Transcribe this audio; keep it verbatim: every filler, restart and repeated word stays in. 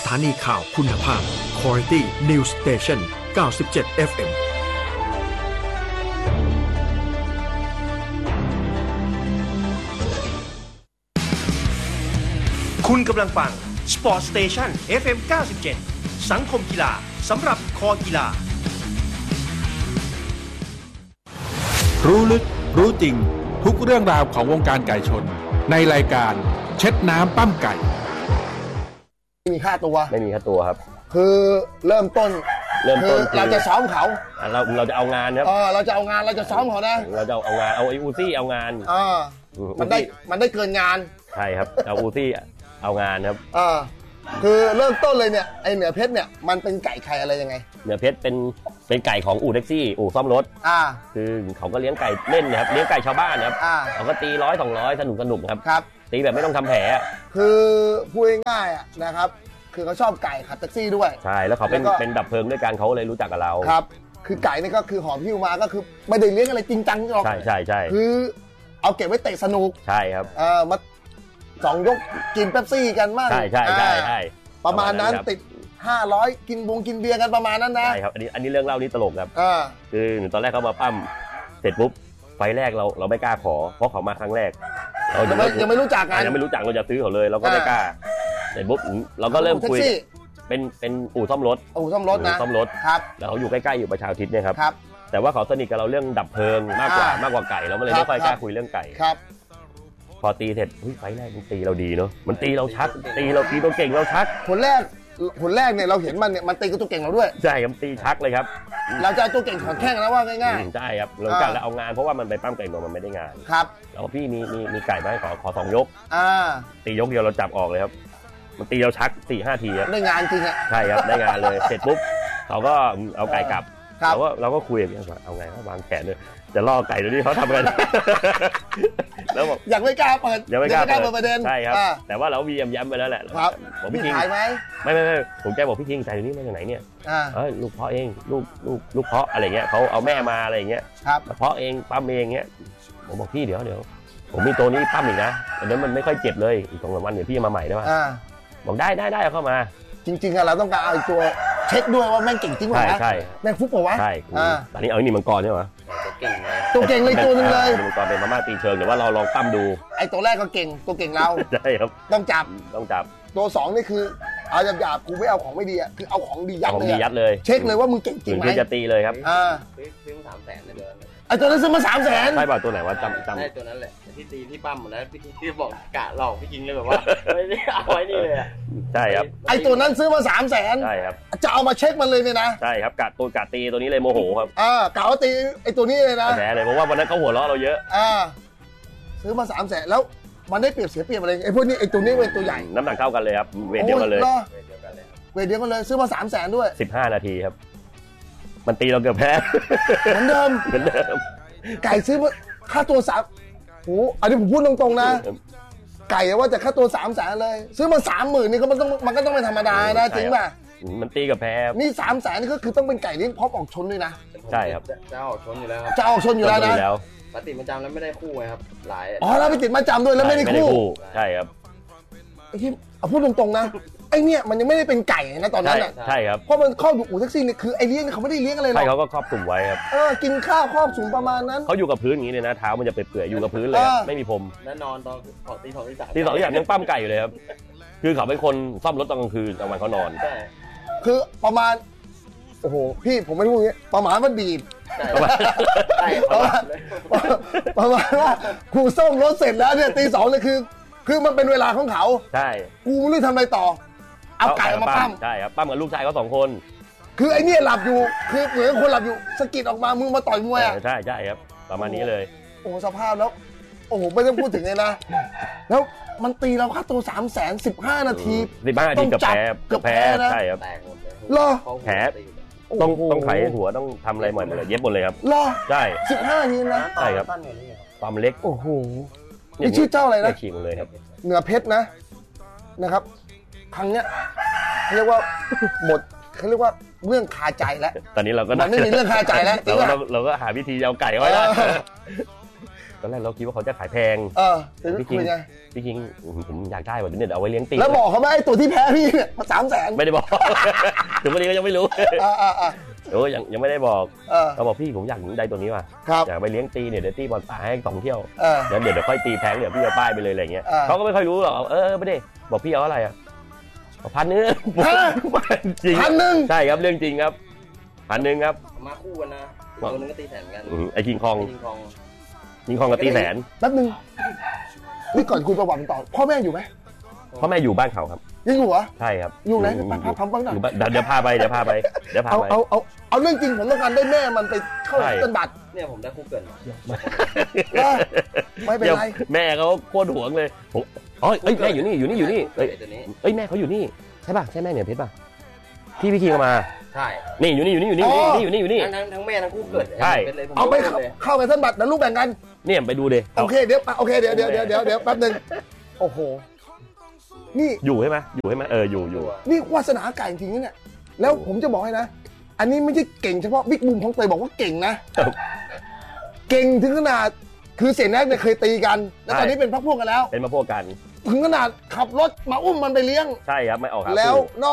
านีข่าวคุณภาพ Quality News Station เก้าสิบเจ็ด เอฟ เอ็มคุณกำลังฟัง Sport Station เอฟ เอ็ม เก้าสิบเจ็ด สังคมกีฬาสำหรับคอกีฬารู้ลึกรู้จริงทุกเรื่องราวของวงการไก่ชนในรายการเช็ดน้ำปั้มไก่ไม่มีค่าตัวไม่มีค่าตัวครับคือเริ่มต้นเริ่มต้นเราจะซ้อมเขาเราเราจะเอางานครับเออเราจะเอางานเราจะซ้อมเขานะเราจะเอางานเอาไอ้อูซี่เอางานเออมันได้มันได้เกินงานใช่ครับเอาอูซี่เอางานครับเออคือเริ่มต้นเลยเนี่ยไอเหนือเพชรเนี่ยมันเป็นไก่ไข่อะไรยังไงเหนือเพชรเป็นเป็นไก่ของอู่แท็กซี่อู่ซ่อมรถอ่าคือเขาก็เลี้ยงไก่เล่นนะครับเลี้ยงไก่ชาวบ้านครับเขาก็ตีร้อยสองร้อยสนุกสนุกครับครับตีแบบไม่ต้องทำแผลคือพูดง่ายๆนะครับคือเขาชอบไก่ขับแท็กซี่ด้วยใช่แล้วเขาเป็นเป็นดับเพลิงด้วยกันเขาเลยรู้จักกับเราครับคือไก่นี่ก็คือหอมหิ้วมาก็คือไม่ได้เลี้ยงอะไรจริงจังหรอกใช่ใช่ใช่คือเอาเก็บไว้เตะสนุกใช่ครับเออมาสองยกกินเป๊ปซี่กันมากใช่ใช่ใช่ใช่ประมาณนั้นติดห้าร้อยกินวงกินเบียร์กันประมาณนั้นนะใช่ครับอันนี้อันนี้เรื่องเล่านี้ตลกครับอ่าคือตอนแรกเขามาปั้มเสร็จปุ๊บไฟแรกเราเราไม่กล้าขอเพราะเขามาครั้งแรกเรายังไม่ยังไม่รู้จักกันยังไม่รู้จักเราจะซื้อเขาเลยเราก็ไม่กล้าเสร็จปุ๊บเราก็เริ่มคุยเป็นเป็นอู่ซ่อมรถอู่ซ่อมรถนะซ่อมรถครับแล้วเขาอยู่ใกล้ๆอยู่ประชาอุทิศเนี่ยครับครับแต่ว่าเขาสนิทกับเราเรื่องดับเพลิงมากกว่ามากกว่าไก่เราไม่เลยไม่ค่อยกล้าคุยเรื่องไก่ครับพอตีเสร็จเฮ้ยไฟแรกมันตีเราดีเนาะมันตีเราชักตีเราตีตัวเก่งเราชักผลแรกผลแรกเนี่ยเราเห็นมันเนี่ยมันตีกับตัวเก่งเราด้วยใช่ครับตีชักเลยครับเราจะตัวเก่งถอดแข้งนะว่าง่ายๆใช่ครับเรากะแล้วเอางานเพราะว่ามันไปปั้มไก่นมมันไม่ได้งานครับแล้วพี่มีมีมีไก่มาให้ขอขอสองยกอ่าตียกเดียวเราจับออกเลยครับมันตีเราชักสี่ห้าทีครับได้งานจริงอ่ะใช่ครับได้งานเลยเสร็จปุ๊บเขาก็เอาไก่กลับเราก็เราก็คุยกันว่าเอาไงวางแผนเลยจะล่อไก่ตัวนี้เขาทำกันแล้วบอกอยากไม่กล้าเปิดอยากไม่กล้าเปิดประเด็นใช่ครับแต่ว่าเราวียมย้ำไปแล้วแหละครับบอกพี่คิงขายไหมไม่ไม่ไม่ผมแกบอกพี่คิงไก่ตัวนี้มาจากไหนเนี่ยเอ้ยลูกเพาะเองลูกลูกลูกเพาะอะไรเงี้ยเขาเอาแม่มาอะไรเงี้ยมาเพาะเองปั้มเองเงี้ยผมบอกพี่เดี๋ยวเดี๋ยวผมมีตัวนี้ปั้มอีกนะอันนั้นมันไม่ค่อยเจ็บเลยอีกสองสามวันเดี๋ยวพี่มาใหม่ได้ป่ะบอกได้ได้ได้เข้ามาจริงๆอะเราต้องการเอาตัวเช็คด้วยว่าแม่งเก่งจริงไหมใช่แม่งฟุกเปล่าวะใช่ตอนนี้เอานี่มังกรใช่ไหมตัวเก่งเลยตัวนึงเลยมังกรเป็นมาม่าตีเชิงเดี๋ยวว่าเราลองตั้มดูไอ้ตัวแรกก็เก่งตัวเก่งเราใช่ครับต้องจับต้องจับตัวสองนี่คือเอาหยาบๆกูไม่เอาของไม่ดีอะคือเอาของดียัดเลยของดียัดเลยเช็คเลยว่ามึงเก่งจริงไหมถึงจะตีเลยครับอ่าซื้อมาสามแสนเลยไอ้ตัวนั้นซื้อมาสามแสนใช่ป่ะตัวไหนว่าจำจำได้ตัวนั้นแหละที่ตีที่ปั้มหมดแล้วพี่ที่บอกกะหลอกพี่คิงเลยแบบว่าไม่ได้เอาไว้นี่เลยใช่ครับไอ้ตัวนั้นซื้อมาสามแสนใช่ครับจะเอามาเช็คมันเลยเนี่ยนะใช่ครับกะตัวกะตีตัวนี้เลยโมโหครับอ่ากะว่าตีไอ้ตัวนี้เลยนะแหมเลยเพราะว่าวันนั้นเขาหัวเราะเราเยอะอ่าซื้อมาสามแสนแล้วมันได้เปรียบเสียเปรียบอะไรไอ้พวกนี้ไอ้ตัวนี้เป็นตัวใหญ่น้ำหนักเท่ากันเลยครับเวทเดียวกันเลยเวทเดียวกันเลยซื้อมาสามแสนด้วยสิบห้านาทีครับมันตีเราเกือบแพ้เหมือนเดิมเหมือนเดิมไก่ซื้อค่าตัวสามโอ้อันนี้ผมพูดตรงๆนะไก่ว่าจะค่าตัวสามแสนเลยซื้อมาสามหมื่นนี่ก็มันต้องมันก็ต้องเป็นธรรมดานะจริงป่ะมันตีกับแพ้นี่สามแสนนี่ก็คือต้องเป็นไก่เลี้ยงพร้อมออกชนด้วยนะใช่ครับจะออกชนอยู่แล้วครับจะออกชนอยู่แล้วนะปฏิมาจำแล้วไม่ได้คู่ไงครับหลายอ๋อแล้วไปติดมาจำด้วยแล้วไม่ได้คู่ใช่ครับไอ้ที่เอาพูดตรงๆนะไอ้เนี่ยมันยังไม่ได้เป็นไก่นะตอนนั้นอ่ะใช่ครับเพราะมันครอบอยู่อู่แท็กซี่นี่คือไอ้เลี้ยงเขาไม่ได้เลี้ยงอะไรหรอกใช่เขาก็ครอบคลุมไว้ครับเออกินข้าวครอบสูงประมาณนั้นเขาอยู่กับพื้นอย่างนี้เลยนะเท้ามันจะเปื่อยๆอยู่กับพื้นเลยไม่มีพรมแล้วนอนตอนตีสองตีสามตีสองตีสามยังปั้มไก่อยู่เลยครับคือเขาเป็นคนซ่อมรถตอนกลางคืนกลางวันเขานอนคือประมาณโอ้โหพี่ผมไม่รู้อย่างนี้ประมาณว่าดีดประมาณว่ากูซ่อมรถเสร็จแล้วเนี่ยตีสองเลยคือคือมันเป็นเวลาของเขาใช่กูไม่รู้ทำอะไรต่อเอาไก่มาปั้มใช่ครับปั้มกับลูกชายเขาสองคนคือไอ้นี่หลับอยู่คือเหมือนคนหลับอยู่สะกิดออกมามึงมาต่อยมวยอ่ะใช่ใช่ครับประมาณนี้เลยโอ้สภาพแล้วโอ้โหไม่ต้องพูดถึงเลยนะแล้วมันตีเราค่าตัวสามแสนสิบห้านาทีสิบห้านาทีกับแพ้กับแพ้ใช่ครับแตกหมดเลยรอแผลต้องต้องไขหัวต้องทำอะไรหมดเลยเย็บหมดเลยครับรอใช่สิบห้านาทีนะใช่ครับความเล็กโอ้โหนี่ชื่อเจ้าอะไรนะขี่หมดเลยครับเหนือเพชรนะนะครับครั้งเนี้ยเรียกว่าหมดเขาเรียกว่าเรื่องคาใจแล้วตอนนี้เราก็มันไม่มีเรื่องคาใจแล้วเราเราก็หาวิธีเอาไก่ไว้แล้วตอนแรกเราคิดว่าเขาจะขายแพงเออแต่พี่คิงเป็นไงพี่คิงผมอยากได้ว่ะเดี๋ยวเอาไว้เลี้ยงตีแล้วบอกเขาไหมไอ้ตัวที่แพ้พี่เนี่ยสามแสนไม่ได้บอก ถึงวันนี้ก็ยังไม่รู้อ่าอ่าอ่าโอ้ยังยังไม่ได้บอกเออเขาบอกพี่ผมอยากได้ตัวนี้ว่ะครับอยากไปเลี้ยงตีเนี่ยเดี๋ยวตีบอลป่าให้สองเที่ยวเออแล้วเดี๋ยวเดี๋ยวค่อยตีแพงเดี๋ยวพี่เอาป้ายไปเลยอะไรเงี้ยอ่าเขาก็ไม่ค่อยรู้หรอกเออไม่ได้บอกพี่เอาอะไรอ่ะเอาพันนึงฮะจริงพันหนึ่งใช่ครับเรื่องจริงครับพันหนึ่งครับมาคู่กันนะอีกตัวนึงก็ตีแสนเหมือนกันอืมไอ้คิงคองคิงคองคิงคองกับตีแสนแป๊บนึงนี่ก่อนคุยประวัติต่อพ่อแม่อยู่ไหมเพราะแม่อยู่บ้านเขาครับยังอยู่เหรอใช่ครับอยู่ไหนพาพาพาบ้างหน่อยอยู่บ้านเดี๋ยวเดี๋ยวพาไปเดี๋ยวพาไปเดี๋ยวพาเอาไปเอาเอาเอาเรื่องจริงผมต้องการได้แม่มันไปเข้าใช่ต้นบัตรเนี่ยผมได้คู่เกินมาเออไม่เป็นไรแม่เขาโคตรหวงเลยผมอ๋อเอ้ยแม่อยู่นี่อยู่นี่อยู่นี่เอ้ยตัวนี้เอ้ยแม่เขาอยู่นี่ใช่ป่ะใช่แม่เหนี่ยเพชรป่ะที่พี่คิงเอามาใช่นี่อยู่นี่อยู่นี่อยู่นี่นี่อยู่นี่อยู่นี่ทั้งทั้งแม่ทั้งคู่เกิดใช่เป็นเลยผมเอาไปรู้เข้าเลยเข้าไปต้นบัตรแล้วลูกแบ่งกันเนี่ยไปดูดิโอเคเดี๋ยวโอเคเดี๋ยวเดี๋ยวเดี๋ยวเดี๋ยวเดี๋ยวแป๊บนึงโอ้โหนี่อยู่ใช่ไหมอยู่ใช่ไหมเอออยู่อยู่นี่วาสนาไก่จริงๆนะเนี่ยแล้วผมจะบอกให้นะ อันนี้ไม่ใช่เก่งเฉพาะบิ๊กบูมของเตยบอกว่าเก่งนะ เก่งถึงขนาดคือเสียแน็กเนี่ยเคยตีกัน แล้วตอนนี้เป็นพักพวกกันแล้วเป็นมาพวกกันถึงขนาดขับรถมาอุ้มมันไปเลี้ยงใช่ครับไม่ออกครับแล้วนอก